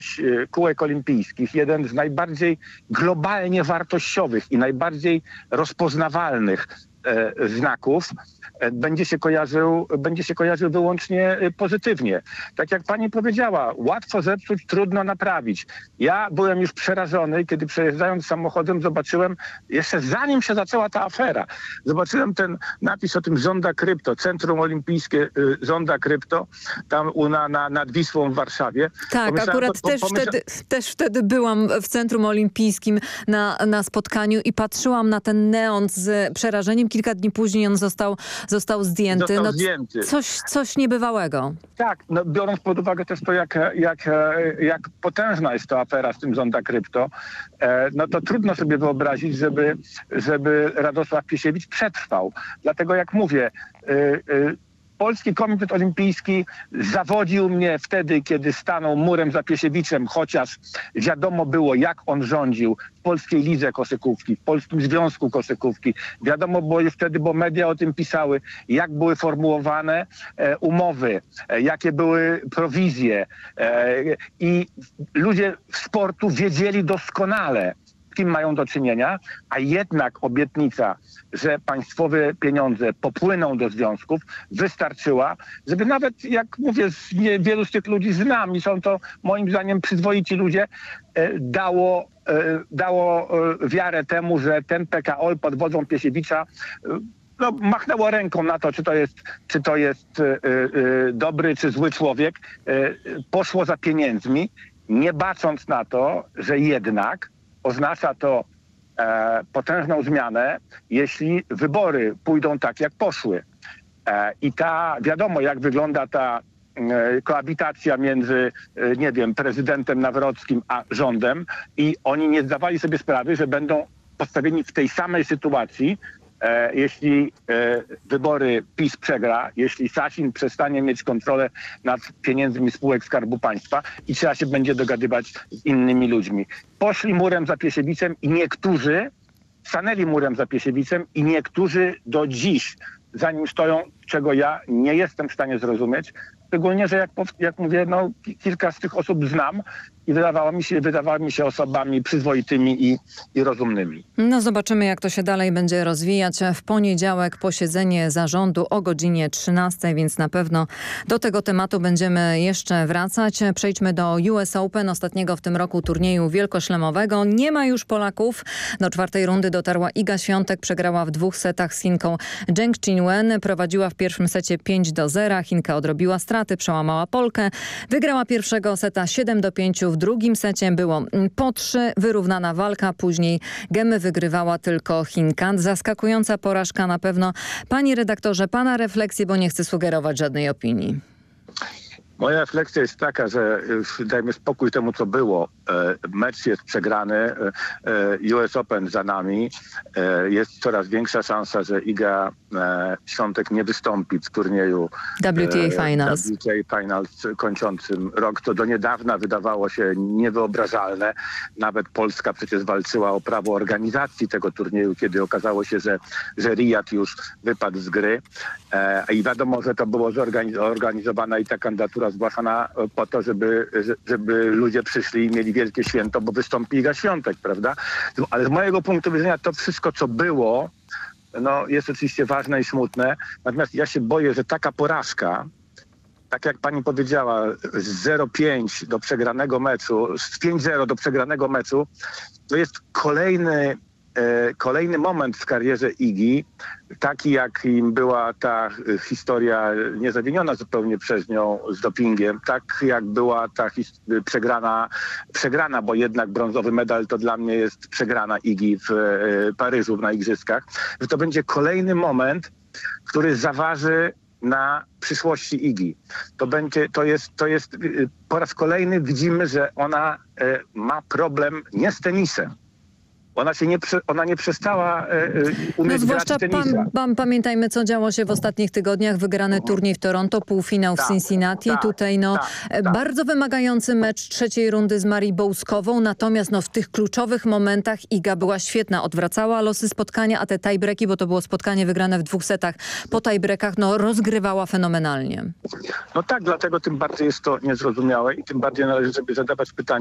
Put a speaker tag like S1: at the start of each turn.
S1: kółek olimpijskich, jeden z najbardziej globalnie wartościowych i najbardziej rozpoznawalnych znaków, będzie się kojarzył wyłącznie pozytywnie. Tak jak pani powiedziała, łatwo zepsuć, trudno naprawić. Ja byłem już przerażony, kiedy przejeżdżając samochodem zobaczyłem, jeszcze zanim się zaczęła ta afera, zobaczyłem ten napis o tym Zonda Krypto, Centrum Olimpijskie Zonda Krypto, tam nad Wisłą w Warszawie.
S2: Tak, akurat też wtedy byłam w Centrum Olimpijskim na spotkaniu i patrzyłam na ten neon z przerażeniem. Kilka dni później on został zdjęty. Coś niebywałego.
S1: Tak, no biorąc pod uwagę też to, jak potężna jest to afera z tym Zonda Krypto, no to trudno sobie wyobrazić, żeby Radosław Piesiewicz przetrwał. Dlatego jak mówię, Polski Komitet Olimpijski zawodził mnie wtedy, kiedy stanął murem za Piesiewiczem, chociaż wiadomo było, jak on rządził w Polskiej Lidze Koszykówki, w Polskim Związku Koszykówki. Wiadomo było już wtedy, bo media o tym pisały, jak były formułowane umowy, jakie były prowizje. I ludzie sportu wiedzieli doskonale, z kim mają do czynienia, a jednak obietnica, że państwowe pieniądze popłyną do związków, wystarczyła, żeby nawet, jak mówię, wielu z tych ludzi znam i są to moim zdaniem przyzwoici ludzie, dało wiarę temu, że ten PKO pod wodzą Piesiewicza machnęło ręką na to, czy to jest dobry czy zły człowiek, poszło za pieniędzmi, nie bacząc na to, że jednak oznacza to potężną zmianę, jeśli wybory pójdą tak, jak poszły. I wiadomo, jak wygląda ta koabitacja między, nie wiem, prezydentem Nawrockim a rządem i oni nie zdawali sobie sprawy, że będą postawieni w tej samej sytuacji, jeśli wybory PiS przegra, jeśli Sasin przestanie mieć kontrolę nad pieniędzmi spółek Skarbu Państwa i trzeba się będzie dogadywać z innymi ludźmi. Poszli murem za Piesiewiczem i niektórzy stanęli murem za Piesiewiczem i niektórzy do dziś za nim stoją, czego ja nie jestem w stanie zrozumieć. Szczególnie, że jak mówię, kilka z tych osób znam i wydawały mi się osobami przyzwoitymi i rozumnymi.
S2: No zobaczymy, jak to się dalej będzie rozwijać. W poniedziałek posiedzenie zarządu o godzinie 13, więc na pewno do tego tematu będziemy jeszcze wracać. Przejdźmy do US Open, ostatniego w tym roku turnieju wielkoszlemowego. Nie ma już Polaków. Do czwartej rundy dotarła Iga Świątek, przegrała w 2 setach z Chinką Zheng Qinwen. Prowadziła w pierwszym secie 5-0. Chinka odrobiła straty, przełamała Polkę. Wygrała pierwszego seta 7-5. W drugim secie było po 3, wyrównana walka. Później gemy wygrywała tylko Chinka. Zaskakująca porażka na pewno. Panie redaktorze, pana refleksje, bo nie chcę sugerować żadnej opinii.
S1: Moja refleksja jest taka, że dajmy spokój temu, co było. Mecz jest przegrany, US Open za nami. Jest coraz większa szansa, że Iga Świątek nie wystąpi w turnieju
S2: WTA
S1: Finals kończącym rok. To do niedawna wydawało się niewyobrażalne. Nawet Polska przecież walczyła o prawo organizacji tego turnieju, kiedy okazało się, że Riyad już wypadł z gry. I wiadomo, że to było zorganizowana i ta kandydatura zgłaszana po to, żeby ludzie przyszli i mieli wielkie święto, bo wystąpi Iga Świątek, prawda? Ale z mojego punktu widzenia to wszystko, co było, jest oczywiście ważne i smutne. Natomiast ja się boję, że taka porażka, tak jak pani powiedziała, z 0-5 do przegranego meczu, z 5-0 do przegranego meczu, to jest kolejny moment w karierze Igi, taki jak była ta historia niezawiniona zupełnie przez nią z dopingiem, tak jak była ta przegrana, bo jednak brązowy medal to dla mnie jest przegrana Igi w Paryżu na Igrzyskach, że to będzie kolejny moment, który zaważy na przyszłości Igi. To jest po raz kolejny widzimy, że ona ma problem nie z tenisem, Ona nie przestała
S2: No
S1: umieć
S2: zwłaszcza
S1: grać tenisa.
S2: pamiętajmy, co działo się w ostatnich tygodniach. Wygrany turniej w Toronto, półfinał w
S1: Tak,
S2: Cincinnati.
S1: tak,
S2: Tutaj
S1: tak.
S2: bardzo wymagający mecz trzeciej rundy z Marii Bołskową. Natomiast w tych kluczowych momentach Iga była świetna. Odwracała losy spotkania, a te tiebreaki, bo to było spotkanie wygrane w 2 setach, po tiebreakach rozgrywała fenomenalnie.
S1: No tak, dlatego tym bardziej jest to niezrozumiałe i tym bardziej należy sobie zadawać pytanie,